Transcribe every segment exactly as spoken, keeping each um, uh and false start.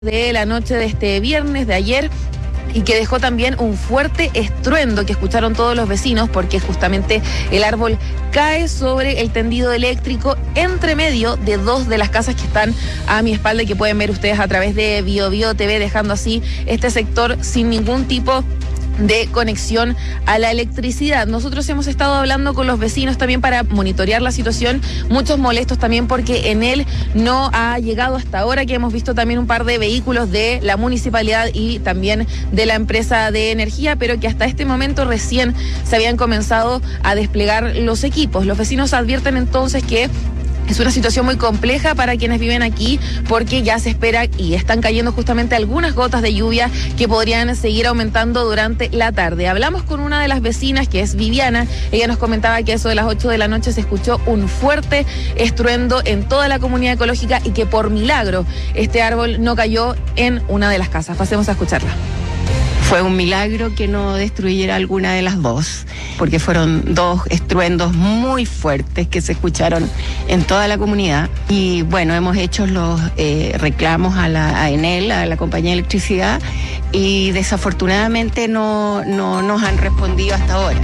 De la noche de este viernes, de ayer, y que dejó también un fuerte estruendo que escucharon todos los vecinos porque justamente el árbol cae sobre el tendido eléctrico entre medio de dos de las casas que están a mi espalda y que pueden ver ustedes a través de Bio Bio T V, dejando así este sector sin ningún tipo de conexión a la electricidad. Nosotros hemos estado hablando con los vecinos también para monitorear la situación, muchos molestos también porque en él no ha llegado hasta ahora, que hemos visto también un par de vehículos de la municipalidad y también de la empresa de energía, pero que hasta este momento recién se habían comenzado a desplegar los equipos. Los vecinos advierten entonces que es una situación muy compleja para quienes viven aquí porque ya se espera y están cayendo justamente algunas gotas de lluvia que podrían seguir aumentando durante la tarde. Hablamos con una de las vecinas, que es Viviana. Ella nos comentaba que eso de las ocho de la noche se escuchó un fuerte estruendo en toda la comunidad ecológica y que por milagro este árbol no cayó en una de las casas. Pasemos a escucharla. Fue un milagro que no destruyera alguna de las dos, porque fueron dos estruendos muy fuertes que se escucharon en toda la comunidad. Y bueno, hemos hecho los eh, reclamos a la a Enel, a la compañía de electricidad, y desafortunadamente no, no nos han respondido hasta ahora.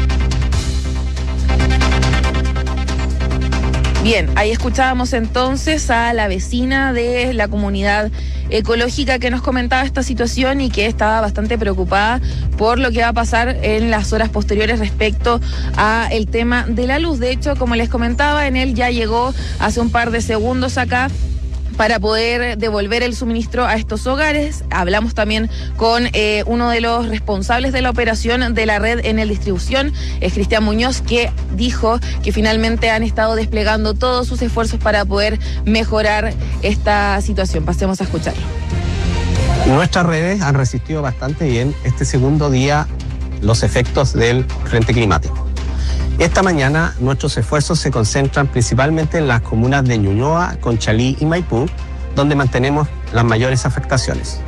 Bien, ahí escuchábamos entonces a la vecina de la comunidad ecológica que nos comentaba esta situación y que estaba bastante preocupada por lo que va a pasar en las horas posteriores respecto a el tema de la luz. De hecho, como les comentaba, Enel ya llegó hace un par de segundos acá para poder devolver el suministro a estos hogares. Hablamos también con eh, uno de los responsables de la operación de la red Enel Distribución, es Cristian Muñoz, que dijo que finalmente han estado desplegando todos sus esfuerzos para poder mejorar esta situación. Pasemos a escucharlo. Nuestras redes han resistido bastante bien este segundo día los efectos del frente climático. Esta mañana nuestros esfuerzos se concentran principalmente en las comunas de Ñuñoa, Conchalí y Maipú, donde mantenemos las mayores afectaciones.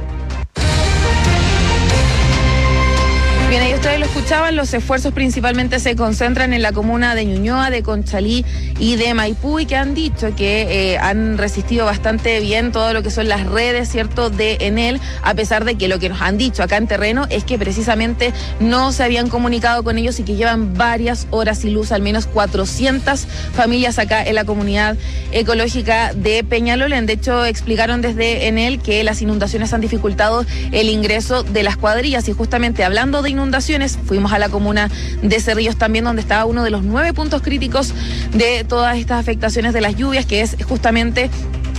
Bien, ahí ustedes lo escuchaban, los esfuerzos principalmente se concentran en la comuna de Ñuñoa, de Conchalí y de Maipú, y que han dicho que eh, han resistido bastante bien todo lo que son las redes, ¿cierto?, de Enel, a pesar de que lo que nos han dicho acá en terreno es que precisamente no se habían comunicado con ellos y que llevan varias horas sin luz, al menos cuatrocientas familias acá en la comunidad ecológica de Peñalolén. De hecho, explicaron desde Enel que las inundaciones han dificultado el ingreso de las cuadrillas, y justamente hablando de inundaciones, fuimos a la comuna de Cerrillos también, donde estaba uno de los nueve puntos críticos de todas estas afectaciones de las lluvias, que es justamente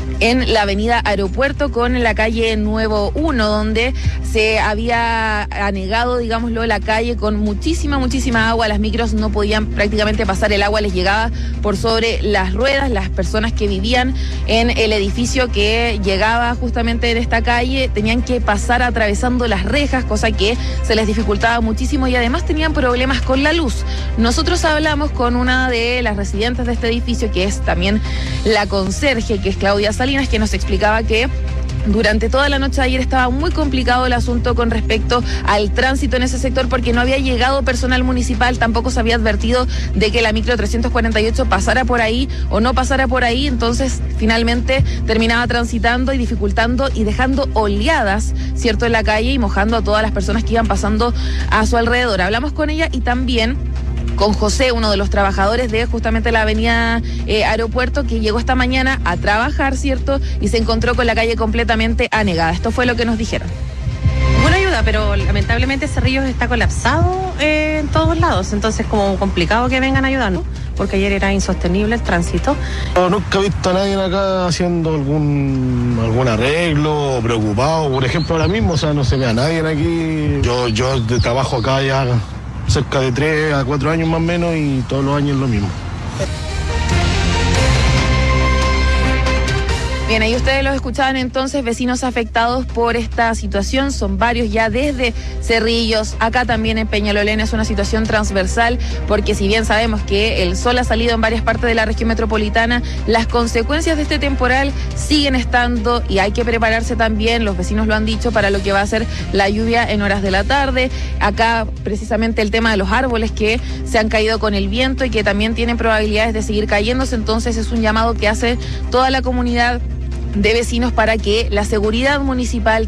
en la avenida Aeropuerto con la calle Nuevo uno, donde se había anegado, digámoslo, la calle con muchísima, muchísima agua. Las micros no podían prácticamente pasar, el agua les llegaba por sobre las ruedas. Las personas que vivían en el edificio que llegaba justamente en esta calle tenían que pasar atravesando las rejas, cosa que se les dificultaba muchísimo, y además tenían problemas con la luz. Nosotros hablamos con una de las residentes de este edificio, que es también la conserje, que es Claudia Salinas, que nos explicaba que durante toda la noche de ayer estaba muy complicado el asunto con respecto al tránsito en ese sector, porque no había llegado personal municipal, tampoco se había advertido de que la micro trescientos cuarenta y ocho pasara por ahí o no pasara por ahí. Entonces finalmente terminaba transitando y dificultando y dejando oleadas, ¿cierto?, en la calle y mojando a todas las personas que iban pasando a su alrededor. Hablamos con ella y también con José, uno de los trabajadores de justamente la avenida eh, Aeropuerto, que llegó esta mañana a trabajar, ¿cierto?, y se encontró con la calle completamente anegada. Esto fue lo que nos dijeron. Buena ayuda, pero lamentablemente Cerrillos está colapsado eh, en todos lados, entonces como complicado que vengan a ayudarnos, porque ayer era insostenible el tránsito. No, nunca he visto a nadie acá haciendo algún algún arreglo o preocupado, por ejemplo, ahora mismo, o sea, no se ve a nadie aquí. Yo, yo de trabajo acá ya cerca de tres a cuatro años más o menos, y todos los años lo mismo. Bien, ahí ustedes los escuchaban entonces, vecinos afectados por esta situación, son varios ya desde Cerrillos, acá también en Peñalolén. Es una situación transversal, porque si bien sabemos que el sol ha salido en varias partes de la región metropolitana, las consecuencias de este temporal siguen estando y hay que prepararse también, los vecinos lo han dicho, para lo que va a ser la lluvia en horas de la tarde. Acá precisamente el tema de los árboles que se han caído con el viento y que también tienen probabilidades de seguir cayéndose, entonces es un llamado que hace toda la comunidad de vecinos para que la seguridad municipal